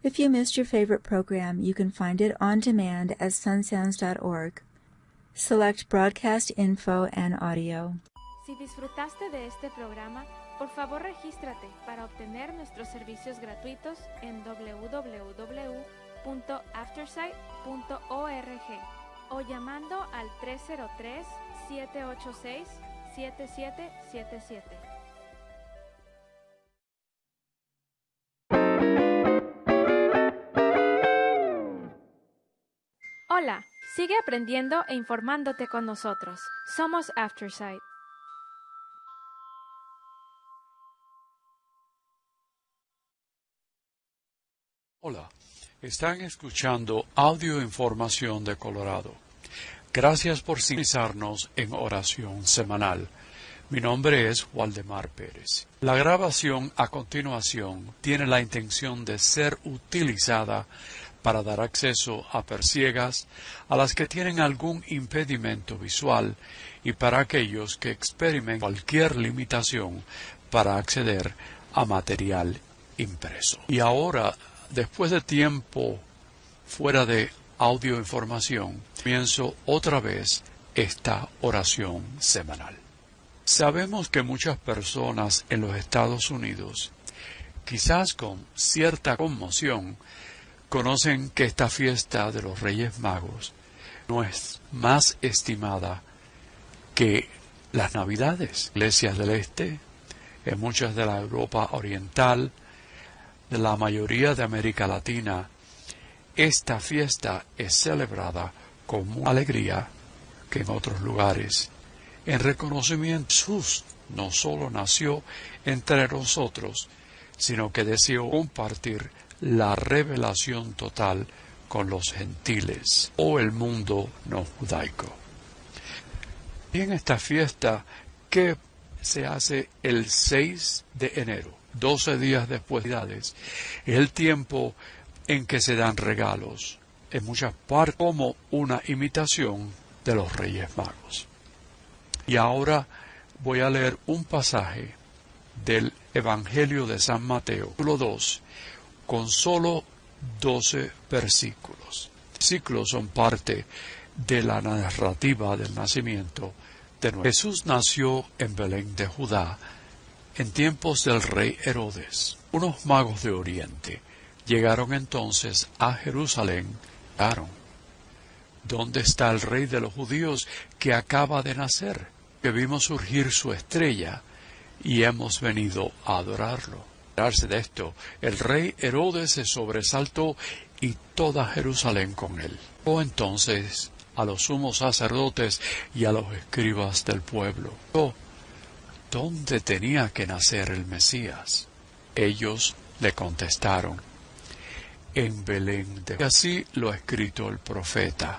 If you missed your favorite program, you can find it on demand at sunsounds.org. Select Broadcast Info and Audio. Si disfrutaste de este programa, por favor regístrate para obtener nuestros servicios gratuitos en www.aftersight.org o llamando al 303-786-7777. Hola, sigue aprendiendo e informándote con nosotros. Somos Aftersight. Hola, están escuchando Audio Información de Colorado. Gracias por sintonizarnos en oración semanal. Mi nombre es Waldemar Pérez. La grabación a continuación tiene la intención de ser utilizada para dar acceso a personas ciegas, a las que tienen algún impedimento visual y para aquellos que experimentan cualquier limitación para acceder a material impreso. Y ahora, después de tiempo fuera de audio información, comienzo otra vez esta oración semanal. Sabemos que muchas personas en los Estados Unidos, quizás con cierta conmoción, conocen que esta fiesta de los Reyes Magos no es más estimada que las Navidades. Iglesias del Este, en muchas de la Europa Oriental, de la mayoría de América Latina, esta fiesta es celebrada con más alegría que en otros lugares, en reconocimiento que Jesús no solo nació entre nosotros, sino que deseó compartir la revelación total con los gentiles o el mundo no judaico. Y en esta fiesta que se hace el 6 de enero, 12 días después de Navidades, es el tiempo en que se dan regalos, en muchas partes como una imitación de los Reyes Magos. Y ahora voy a leer un pasaje del Evangelio de San Mateo, capítulo 2, con solo 12 versículos. Los versículos son parte de la narrativa del nacimiento de nuestro Jesús. Nació en Belén de Judá, en tiempos del rey Herodes. Unos magos de Oriente llegaron entonces a Jerusalén. ¿Dónde está el rey de los judíos que acaba de nacer? Que vimos surgir su estrella y hemos venido a adorarlo. De esto, el rey Herodes se sobresaltó y toda Jerusalén con él. O entonces a los sumos sacerdotes y a los escribas del pueblo: ¿dónde tenía que nacer el Mesías? Ellos le contestaron: en Belén de Judá. Y así lo ha escrito el profeta: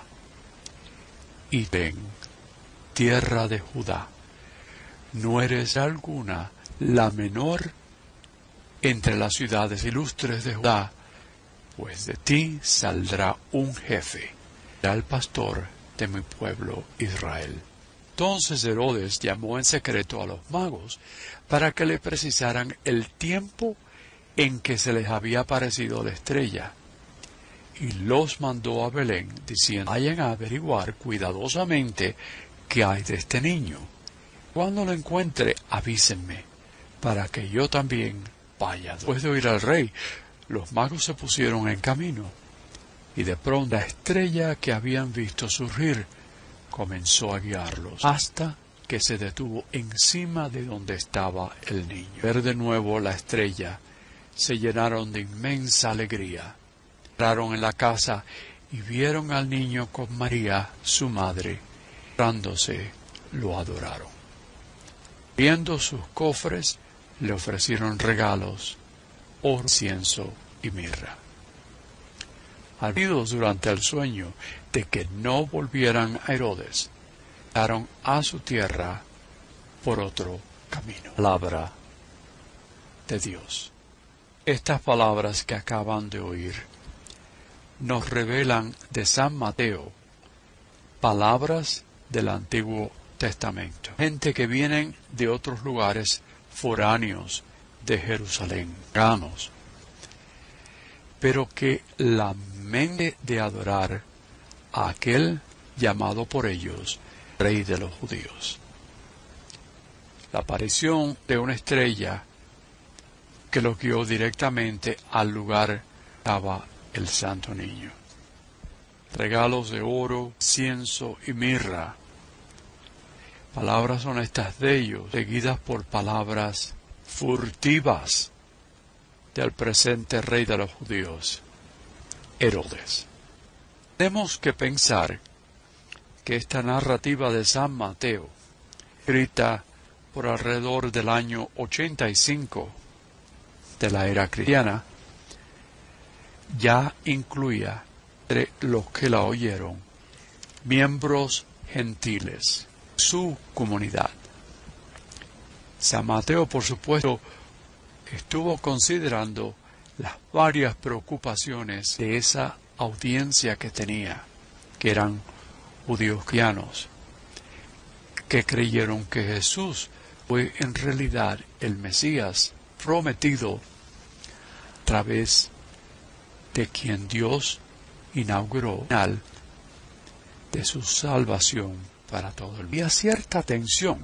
y ven, tierra de Judá, no eres alguna la menor entre las ciudades ilustres de Judá, pues de ti saldrá un jefe, será el pastor de mi pueblo Israel. Entonces Herodes llamó en secreto a los magos para que le precisaran el tiempo en que se les había aparecido la estrella, y los mandó a Belén, diciendo: vayan a averiguar cuidadosamente qué hay de este niño. Cuando lo encuentre, avísenme, para que yo también vaya. Después de oír al rey, los magos se pusieron en camino, y de pronto la estrella que habían visto surgir comenzó a guiarlos, hasta que se detuvo encima de donde estaba el niño. Al ver de nuevo la estrella, se llenaron de inmensa alegría. Entraron en la casa y vieron al niño con María, su madre. Postrándose, lo adoraron. Viendo sus cofres, le ofrecieron regalos, oro, incienso y mirra. Advertidos durante el sueño de que no volvieran a Herodes, pasaron a su tierra por otro camino. Palabra de Dios. Estas palabras que acaban de oír nos revelan de San Mateo palabras del Antiguo Testamento. Gente que vienen de otros lugares foráneos de Jerusalén, paganos. pero que la mente de adorar a aquel llamado por ellos Rey de los Judíos. La aparición de una estrella que los guió directamente al lugar estaba el Santo Niño. Regalos de oro, incienso y mirra. Palabras honestas de ellos, seguidas por palabras furtivas del presente rey de los judíos, Herodes. Tenemos que pensar que esta narrativa de San Mateo, escrita por alrededor del año 85 de la era cristiana, ya incluía entre los que la oyeron miembros gentiles, su comunidad. San Mateo, por supuesto, estuvo considerando las varias preocupaciones de esa audiencia que tenía, que eran judíos cristianos, que creyeron que Jesús fue en realidad el Mesías prometido a través de quien Dios inauguró el final de su salvación para todo el mundo. Había cierta tensión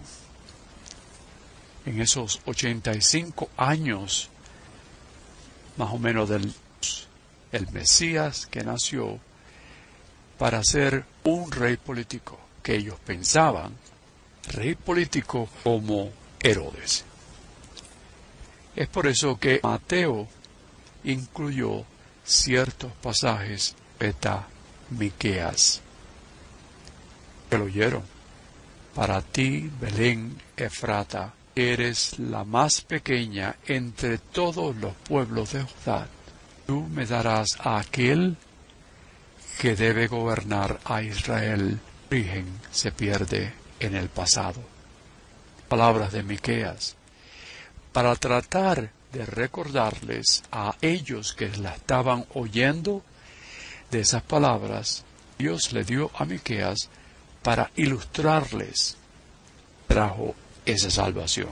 en esos 85 años, más o menos, del el Mesías que nació para ser un rey político, que ellos pensaban, rey político como Herodes. Es por eso que Mateo incluyó ciertos pasajes de Miqueas, que lo oyeron. Para ti, Belén Efrata, eres la más pequeña entre todos los pueblos de Judá. Tú me darás a aquel que debe gobernar a Israel. El origen se pierde en el pasado. Palabras de Miqueas, para tratar de recordarles a ellos que la estaban oyendo de esas palabras, Dios le dio a Miqueas para ilustrarles, trajo esa salvación.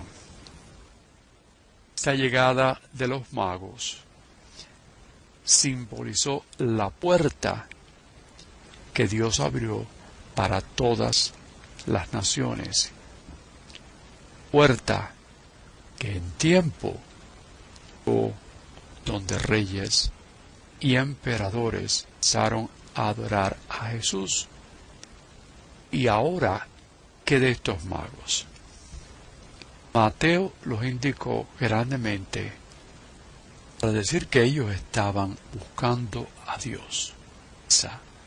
Esta llegada de los magos simbolizó la puerta que Dios abrió para todas las naciones. Puerta que en tiempo donde reyes y emperadores empezaron a adorar a Jesús. Y ahora, ¿qué de estos magos? Mateo los indicó grandemente para decir que ellos estaban buscando a Dios.